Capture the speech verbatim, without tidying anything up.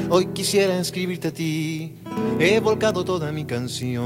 Hoy quisiera escribirte a ti, he volcado toda mi canción